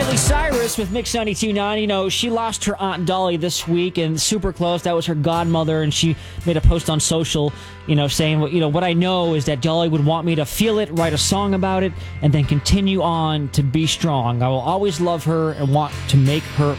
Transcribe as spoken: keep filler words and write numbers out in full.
Miley Cyrus with Mix ninety-two point nine. You know, she lost her Aunt Dolly this week, and super close. That was her godmother, and she made a post on social, you know, saying, you know, what I know is that Dolly would want me to feel it, write a song about it, and then continue on to be strong. I will always love her and want to make her